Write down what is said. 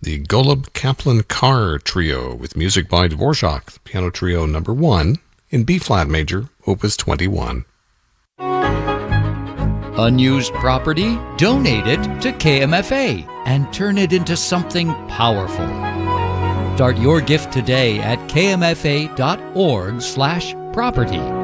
the Golub Kaplan Carr Trio with music by Dvorak, the Piano Trio No. 1 in B-flat major, Opus 21. Unused property? Donate it to KMFA and turn it into something powerful. Start your gift today at kmfa.org/property.